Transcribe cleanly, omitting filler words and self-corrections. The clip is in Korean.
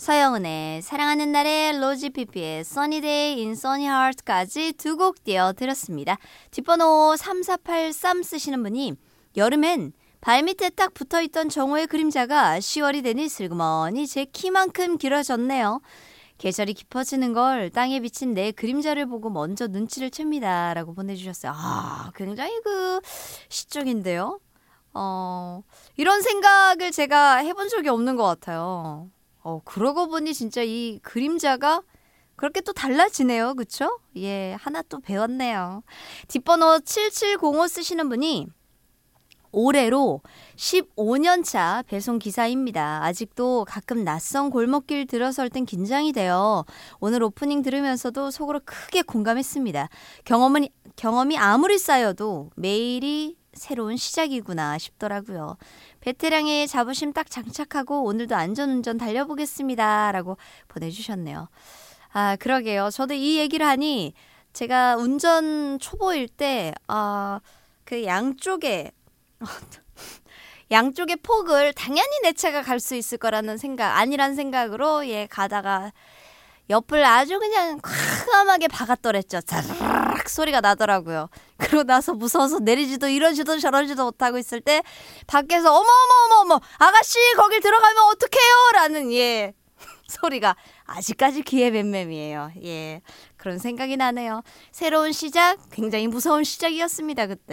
서영은의 사랑하는 날의 로지피피의 Sunny Day in Sunny Heart까지 두 곡 띄워드렸습니다. 뒷번호 3483 쓰시는 분이 여름엔 발밑에 딱 붙어있던 정오의 그림자가 10월이 되니 슬그머니 제 키만큼 길어졌네요. 계절이 깊어지는 걸 땅에 비친 내 그림자를 보고 먼저 눈치를 챕니다. 라고 보내주셨어요. 굉장히 시적인데요. 이런 생각을 제가 해본 적이 없는 것 같아요. 그러고 보니 진짜 이 그림자가 그렇게 또 달라지네요. 그쵸? 예, 하나 또 배웠네요. 뒷번호 7705 쓰시는 분이 올해로 15년 차 배송기사입니다. 아직도 가끔 낯선 골목길 들어설 땐 긴장이 돼요. 오늘 오프닝 들으면서도 속으로 크게 공감했습니다. 경험이 아무리 쌓여도 매일이 새로운 시작이구나 싶더라고요. 베테랑의 자부심 딱 장착하고 오늘도 안전운전 달려보겠습니다. 라고 보내주셨네요. 그러게요. 저도 이 얘기를 하니 제가 운전 초보일 때 그 양쪽의 폭을 당연히 내 차가 갈 수 있을 거라는 아니란 생각으로 가다가 옆을 아주 그냥 쾌감하게 박았더랬죠. 자르르륵 소리가 나더라고요. 그러고 나서 무서워서 내리지도 이러지도 저러지도 못하고 있을 때 밖에서 어머 아가씨 거길 들어가면 어떡해요? 라는 소리가 아직까지 귀에 맴맴이에요. 그런 생각이 나네요. 새로운 시작, 굉장히 무서운 시작이었습니다. 그때.